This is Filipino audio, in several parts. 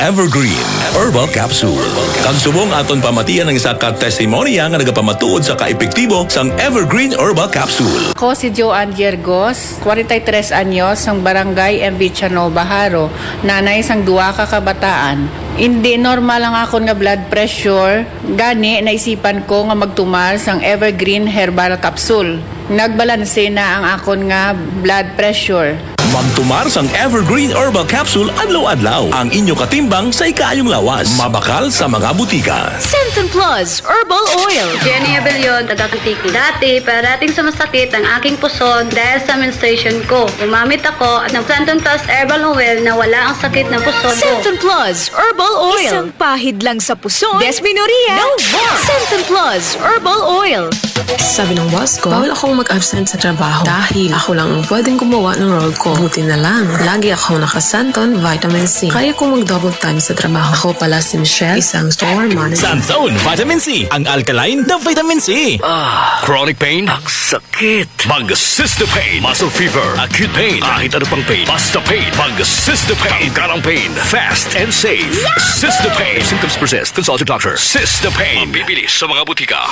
Evergreen Herbal Capsule. Kang subong aton pamatian ng isa ka testimonya nga nagapamatuod sa kaepektibo sang Evergreen Herbal Capsule. Ako si Joanne Giergos, 43 anyos, ng Barangay MV Chano, Baharo, nanay sang duwa ka kabataan. Hindi normal ang akon nga blood pressure, gani naisipan ko nga magtumal sang Evergreen Herbal Capsule. Nagbalanse na ang akon nga blood pressure. Magtumar sang Evergreen Herbal Capsule adlaw-adlaw. Ang inyo katimbang sa ikayong lawas. Mabakal sa mga butika. Centum Plus Herbal Oil. Jenny Abellion, taga-Kutiki. Dati, parating sa masakit ang aking puson dahil sa menstruation ko. Gumamit ako ng Centum Plus Herbal Oil na wala ang sakit ng puson ko. Centum Plus Herbal Oil. Isang pahid lang sa puson. Desmenorrhea. No more. Centum Plus Herbal Oil. Sabi ng boss ko, bawal akong mag-absent sa trabaho dahil ako lang ang pwedeng gumawa ng role ko. Buti na lang, lagi akong nakasanton vitamin C. Kaya kong mag-double time sa trabaho. Ako pala si Michelle, isang store manager. Sanzone Vitamin C, ang alkaline na vitamin C. Chronic pain? Ang sakit. Mag-Cystopain. Muscle fever. Acute pain. Kahit ano pang pain. Basta pain. Mag-Cystopain. Tanggarang pain. Fast and safe. Cystopain. Symptoms persist. Consult your doctor. Cystopain. Mabibili sa mga butika.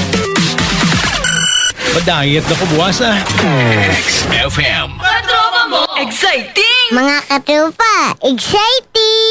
Madayat na ko buwas XFM. Exciting! Mga katropa, exciting!